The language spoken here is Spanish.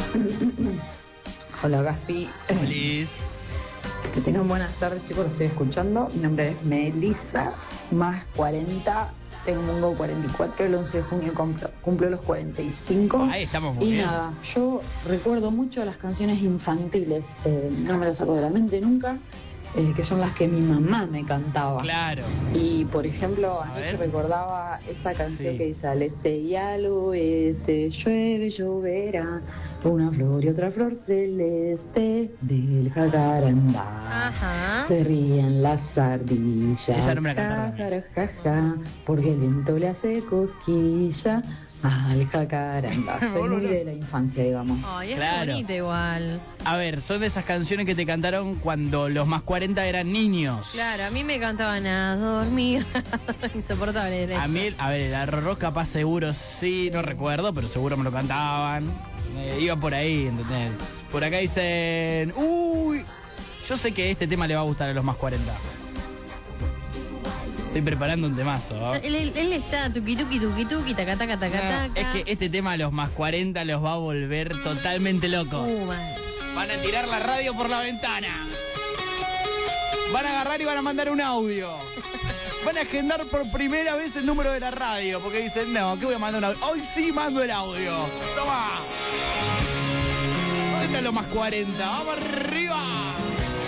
Hola Gaspi. Feliz. Que tengan buenas tardes, chicos, lo estoy escuchando. Mi nombre es Melissa, más 40. Tengo 44, el 11 de junio cumplo los 45. Ahí estamos muy y bien. nada, yo recuerdo mucho las canciones infantiles, no me las saco de la mente nunca, que son las que mi mamá me cantaba. Claro. Y por ejemplo, anoche ver. recordaba esa canción Sí. que dice al este y al oeste, llueve, lloverá, una flor y otra flor celeste del jacarandá. Ajá. Se ríen las ardillas, Esa no me la cantaron. jajajaja, porque el viento le hace cosquilla al jacarandá. Soy muy de la infancia, digamos. Ay, es Claro. muy bonita igual. A ver, son de esas canciones que te cantaron cuando los más 40 eran niños. Claro, a mí me cantaban a dormir. Insoportable era A eso. mí, a ver, el arroz capaz seguro sí, no recuerdo, pero seguro me lo cantaban. Iba por ahí, ¿entendés? Por acá dicen, uy, yo sé que este tema le va a gustar a los más 40. Estoy preparando un temazo. ¿eh? Él está tuqui, taca, taca, taca, taca. Es que este tema a los más 40 los va a volver totalmente locos. Mal. Van a tirar la radio por la ventana. Van a agarrar y van a mandar un audio. Van a agendar por primera vez el número de la radio. Porque dicen, no, ¿qué voy a mandar un audio? Hoy sí mando el audio. Toma. ¿Dónde están los más 40? ¡Vamos arriba!